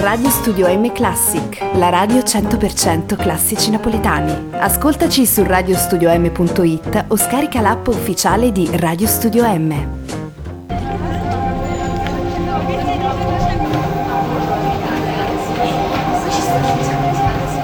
Radio Studio M Classic, la radio 100% classici napoletani. Ascoltaci su radiostudiom.it o scarica l'app ufficiale di Radio Studio M.